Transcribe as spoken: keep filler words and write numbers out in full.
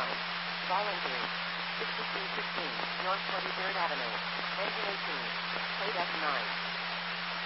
nine. Volunteers. sixty-three sixteen, North twenty-third Avenue. Engine eighteen. Plate F nine.